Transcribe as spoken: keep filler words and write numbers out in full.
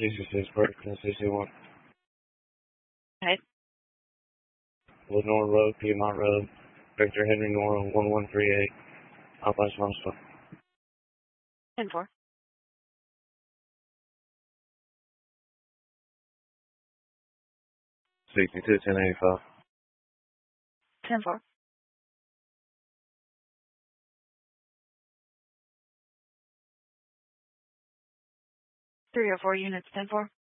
sixty-six, Berkeley, sixty-one. Okay. Lenore Road, Piedmont Road, Victor Henry Nora, one one three eight, Alpine Smoke. ten four. sixty-two, ten eighty-five. ten four. three oh four units, ten four.